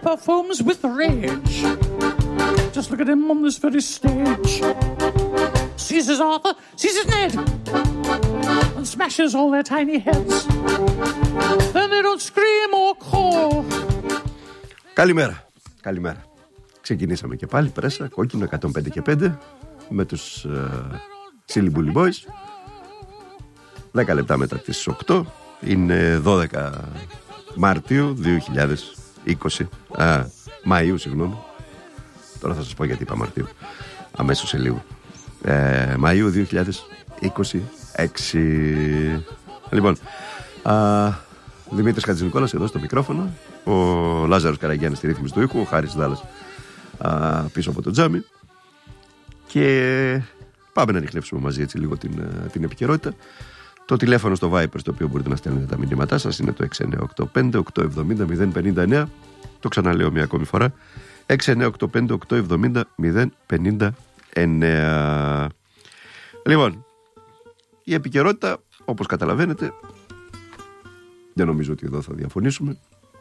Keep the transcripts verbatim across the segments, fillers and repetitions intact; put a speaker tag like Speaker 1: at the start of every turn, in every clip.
Speaker 1: Pepper foams with rage. Just look at him on this very stage. Seizes Arthur, seizes Ned, and smashes all their tiny heads. Then they don't scream or call.
Speaker 2: Καλημέρα, καλημέρα. Ξεκινήσαμε και πάλι πρέσα, κόκκινο εκατόν πέντε και πέντε με τους uh, Silly Bully Boys. δέκα λεπτά μετά τις οκτώ. Είναι δώδεκα Μαρτίου δύο χιλιάδες είκοσι. Α, Μαΐου, συγγνώμη. Τώρα θα σας πω γιατί είπα Μαρτίου. Αμέσως σε λίγο. ε, Μαΐου δύο χιλιάδες είκοσι έξι. Λοιπόν, α, Δημήτρης Χατζηνικόλας εδώ στο μικρόφωνο, ο Λάζαρος Καραγιάννης στη ρύθμιση του ήχου, ο Χάρης Δάλλας α, πίσω από το τζάμι. Και πάμε να ανιχνεύσουμε μαζί έτσι λίγο την, την επικαιρότητα. Το τηλέφωνο στο Viper στο οποίο μπορείτε να στέλνετε τα μηνύματά σας είναι το έξι εννιά οκτώ πέντε οκτώ εβδομήντα μηδέν πενήντα εννέα. Το ξαναλέω μια ακόμη φορά, έξι εννιά οκτώ πέντε οκτώ εβδομήντα μηδέν πενήντα εννέα. Λοιπόν, η επικαιρότητα, όπως καταλαβαίνετε, δεν νομίζω ότι εδώ θα διαφωνήσουμε,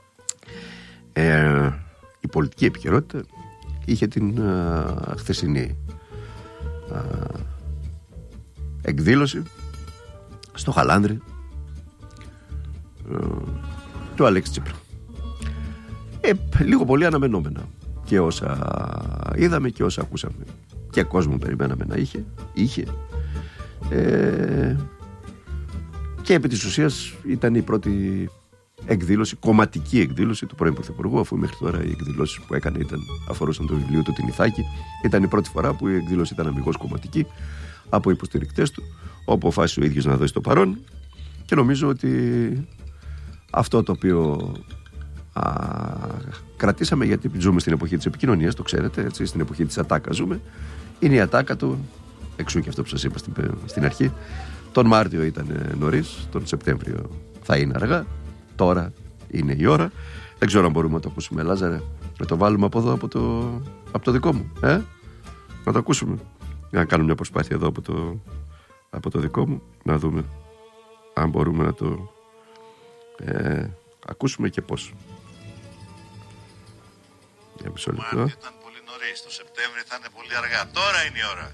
Speaker 2: ε, η πολιτική επικαιρότητα είχε την α, χθεσινή α, εκδήλωση στο Χαλάνδρι ε, του Αλέξη Τσίπρα. Ε, λίγο πολύ αναμενόμενα και όσα είδαμε και όσα ακούσαμε και κόσμο περιμέναμε να είχε, είχε ε, και επί της ουσίας ήταν η πρώτη εκδήλωση, κομματική εκδήλωση του πρώην Πρωθυπουργού, αφού μέχρι τώρα οι εκδηλώσεις που έκανε ήταν, αφορούσαν το βιβλίο του Την Ιθάκη. Ήταν η πρώτη φορά που η εκδήλωση ήταν αμιγώς κομματική από υποστηρικτές του, όπου αποφάσισε ο ίδιος να δώσει το παρόν. Και νομίζω ότι αυτό το οποίο α, κρατήσαμε, γιατί ζούμε στην εποχή της επικοινωνίας, το ξέρετε, έτσι, στην εποχή της ατάκα ζούμε, είναι η ατάκα του, εξού και αυτό που σας είπα στην, στην αρχή. Τον Μάρτιο ήταν νωρίς, τον Σεπτέμβριο θα είναι αργά, τώρα είναι η ώρα. Δεν ξέρω αν μπορούμε να το ακούσουμε, Λάζαρε, να το βάλουμε από εδώ, από το, από το δικό μου, ε? Να το ακούσουμε, να κάνουμε μια προσπάθεια εδώ από το, από το δικό μου, να δούμε αν μπορούμε να το ε, ακούσουμε και πώς. Για μισό λεπτό.
Speaker 3: Μάρτιο ήταν πολύ νωρίς, το Σεπτέμβριο θα είναι πολύ αργά, τώρα είναι η ώρα.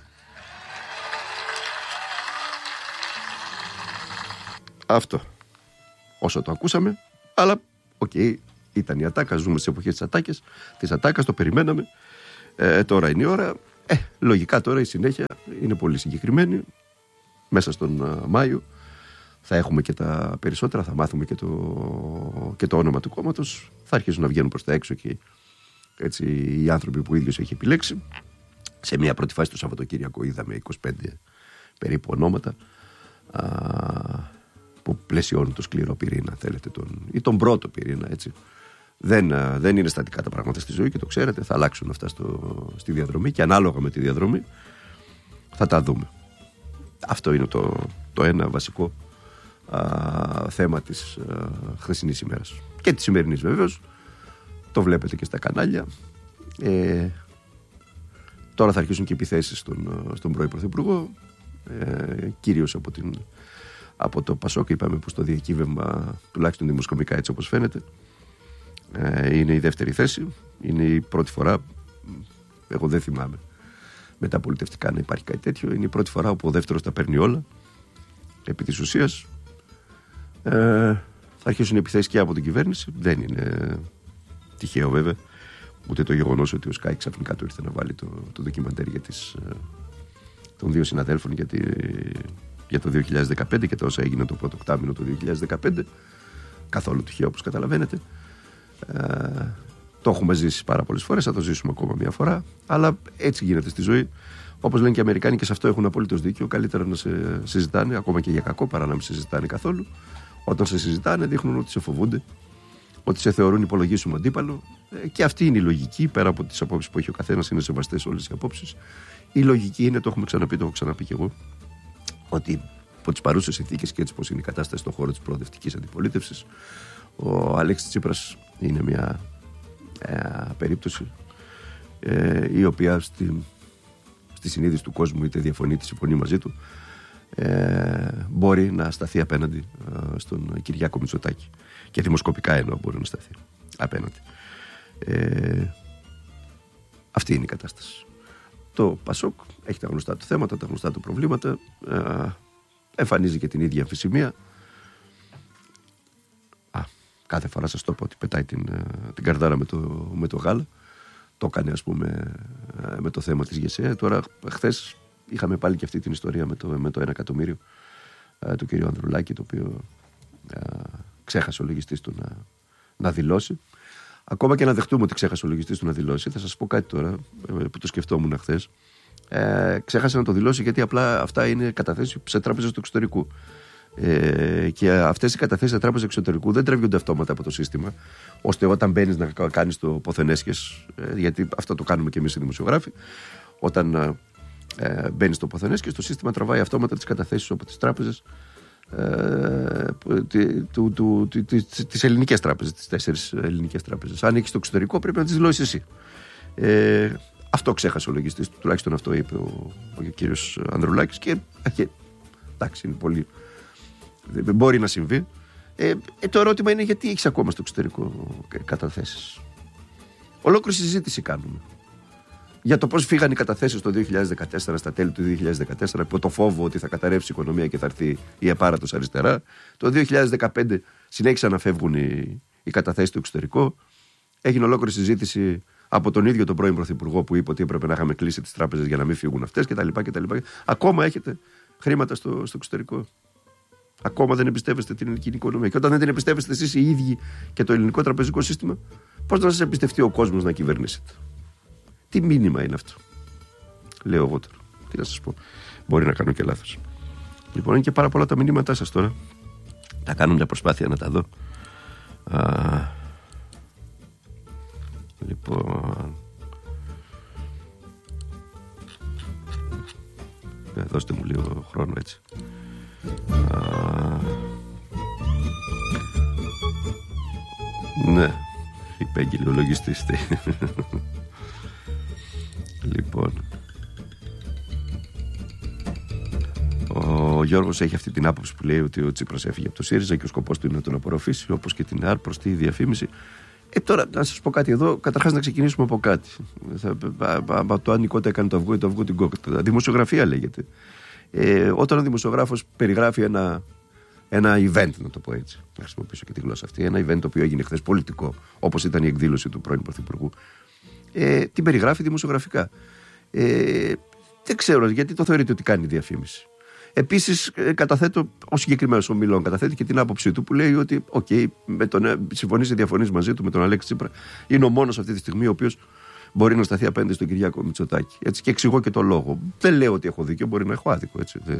Speaker 2: Αυτό. Όσο το ακούσαμε, αλλά οκ, okay, ήταν η ατάκα, ζούμε στις εποχές της ατάκες, της ατάκας, το περιμέναμε. Ε, τώρα είναι η ώρα. Ε, λογικά τώρα η συνέχεια είναι πολύ συγκεκριμένη. Μέσα στον uh, Μάιο θα έχουμε και τα περισσότερα, θα μάθουμε και το, και το όνομα του κόμματος. Θα αρχίσουν να βγαίνουν προς τα έξω και έτσι οι άνθρωποι που ο ίδιος έχει επιλέξει. Σε μια πρώτη φάση του Σαββατοκύριακο είδαμε είκοσι πέντε περίπου ονόματα α, που πλαισιώνουν το σκληρό πυρήνα, θέλετε, τον, ή τον πρώτο πυρήνα, έτσι. Δεν, α, δεν είναι στατικά τα πράγματα στη ζωή και το ξέρετε, θα αλλάξουν αυτά στο, στη διαδρομή και ανάλογα με τη διαδρομή θα τα δούμε. Αυτό είναι το, το ένα βασικό α, θέμα της α, χθεσινής ημέρας και της σημερινής βεβαίως. Το βλέπετε και στα κανάλια. Ε, τώρα θα αρχίσουν και επιθέσεις στον, στον πρώην Πρωθυπουργό, ε, κυρίως από, την, από το Πασόκ, είπαμε, που στο διακύβευμα, τουλάχιστον δημοσκοπικά έτσι όπως φαίνεται, ε, είναι η δεύτερη θέση. Είναι η πρώτη φορά, εγώ δεν θυμάμαι με τα πολιτευτικά να υπάρχει κάτι τέτοιο, είναι η πρώτη φορά όπου ο δεύτερος τα παίρνει όλα επί της ουσίας. ε, θα αρχίσουν οι επιθέσεις και από την κυβέρνηση. Δεν είναι τυχαίο βέβαια ούτε το γεγονός ότι ο Σκάι ξαφνικά του ήρθε να βάλει το, το ντοκιμαντέρ για τις, των δύο συναδέλφων για, τη, για το δύο χιλιάδες δεκαπέντε και τα όσα έγιναν το πρώτο οκτάμηνο του δύο χιλιάδες δεκαπέντε. Καθόλου τυχαίο, όπως καταλαβαίνετε. ε, Το έχουμε ζήσει πάρα πολλές φορές, θα το ζήσουμε ακόμα μια φορά, αλλά έτσι γίνεται στη ζωή. Όπως λένε και οι Αμερικάνοι, και σε αυτό έχουν απολύτως δίκιο. Καλύτερα να σε συζητάνε, ακόμα και για κακό, παρά να μην σε συζητάνε καθόλου. Όταν σε συζητάνε, δείχνουν ότι σε φοβούνται, ότι σε θεωρούν υπολογίσιμο αντίπαλο. Και αυτή είναι η λογική, πέρα από τις απόψεις που έχει ο καθένας, είναι σεβαστές όλες οι απόψεις. Η λογική είναι, το έχουμε ξαναπεί, το έχω ξαναπεί και εγώ, ότι από τις παρούσες συνθήκες και έτσι πως είναι η κατάσταση στον χώρο της προοδευτικής αντιπολίτευσης, ο Αλέξης Τσίπρας είναι μια ε, περίπτωση ε, η οποία στη, στη συνείδηση του κόσμου, είτε διαφωνεί είτε συμφωνεί μαζί του, ε, μπορεί να σταθεί απέναντι ε, στον Κυριάκο Μητσοτάκη. Και δημοσκοπικά εννοώ μπορεί να σταθεί απέναντι. Ε, αυτή είναι η κατάσταση. Το ΠΑΣΟΚ έχει τα γνωστά του θέματα, τα γνωστά του προβλήματα, ε, εμφανίζει και την ίδια αμφισημία. Α, κάθε φορά σας το πω ότι πετάει την, την καρδάρα με το, με το γάλα. Το έκανε, ας πούμε, με το θέμα της ΓΕΣΕ. Τώρα, χθες είχαμε πάλι και αυτή την ιστορία με το, με το ένα εκατομμύριο ε, του κ. Ανδρουλάκη, το οποίο ε, ξέχασε ο λογιστής του να, να δηλώσει. Ακόμα και να δεχτούμε ότι ξέχασε ο λογιστής του να δηλώσει, θα σας πω κάτι τώρα ε, που το σκεφτόμουν χθες. Ε, ξέχασε να το δηλώσει γιατί απλά αυτά είναι καταθέσεις σε τράπεζες του εξωτερικού. Ε, και αυτές οι καταθέσεις σε τράπεζες εξωτερικού δεν τρέβονται αυτόματα από το σύστημα, ώστε όταν μπαίνεις να κάνεις το ποθενέσχες, ε, γιατί αυτό το κάνουμε και εμείς οι δημοσιογράφοι, όταν ε, μπαίνεις στο ποθενέσχες, το σύστημα τραβάει αυτόματα τις καταθέσεις από τις τράπεζες, ε, του, του, του, τις ελληνικές τράπεζες, τις τέσσερις ελληνικές τράπεζες. Αν έχεις το εξωτερικό, πρέπει να τις δηλώσεις εσύ. Ε, αυτό ξέχασε ο λογιστής του, τουλάχιστον αυτό είπε ο, ο κύριος Ανδρουλάκης και, και εντάξει, είναι πολύ. Μπορεί να συμβεί. Ε, ε, το ερώτημα είναι γιατί έχεις ακόμα στο εξωτερικό καταθέσεις. Ολόκληρη συζήτηση κάνουμε για το πώς φύγαν οι καταθέσεις το δύο χιλιάδες δεκατέσσερα, στα τέλη του δύο χιλιάδες δεκατέσσερα, από το φόβο ότι θα καταρρεύσει η οικονομία και θα έρθει η απάρατος αριστερά. Το δύο χιλιάδες δεκαπέντε συνέχισαν να φεύγουν οι, οι καταθέσεις στο εξωτερικό. Έγινε ολόκληρη συζήτηση από τον ίδιο τον πρώην Πρωθυπουργό που είπε ότι έπρεπε να είχαμε κλείσει τις τράπεζες για να μην φύγουν αυτές κτλ. Ακόμα έχετε χρήματα στο, στο εξωτερικό. Ακόμα δεν εμπιστεύεστε την ελληνική οικονομία. Και όταν δεν την εμπιστεύεστε εσείς οι ίδιοι και το ελληνικό τραπεζικό σύστημα, πώς να σας εμπιστευτεί ο κόσμος να κυβερνήσετε? Τι μήνυμα είναι αυτό? Λέω εγώ τώρα. Τι να σας πω. Μπορεί να κάνω και λάθος. Λοιπόν, είναι και πάρα πολλά τα μηνύματά σας τώρα. Θα κάνω μια προσπάθεια να τα δω. Α, λοιπόν. Δώστε μου λίγο χρόνο έτσι. Α, ναι, υπέγγειλε ο λογιστής. Λοιπόν, ο Γιώργος έχει αυτή την άποψη που λέει ότι ο Τσίπρας έφυγε από το ΣΥΡΙΖΑ και ο σκοπός του είναι να τον απορροφήσει, όπως και την ΑΡ προς τη διαφήμιση. Ε, τώρα να σας πω κάτι εδώ. Καταρχάς να ξεκινήσουμε από κάτι. Από το αν η κότα έκανε το αυγό ή το αυγό την κόκκινα. Δημοσιογραφία λέγεται. Ε, όταν ο δημοσιογράφος περιγράφει ένα, ένα event, να το πω έτσι, να χρησιμοποιήσω και τη γλώσσα αυτή, ένα event το οποίο έγινε χθες πολιτικό, όπως ήταν η εκδήλωση του πρώην Πρωθυπουργού, ε, την περιγράφει δημοσιογραφικά. Ε, δεν ξέρω γιατί το θεωρείτε ότι κάνει διαφήμιση. Επίσης, ε, καταθέτω, ο συγκεκριμένος ομιλών καταθέτει και την άποψή του που λέει ότι, οκ, okay, συμφωνείς ή διαφωνείς μαζί του με τον Αλέξη Τσίπρα, είναι ο μόνος αυτή τη στιγμή ο οποίος μπορεί να σταθεί απέναντι στον Κυριάκο Μητσοτάκη. Έτσι, και εξηγώ και το λόγο. Δεν λέω ότι έχω δίκιο, μπορεί να έχω άδικο. Έτσι. Δεν,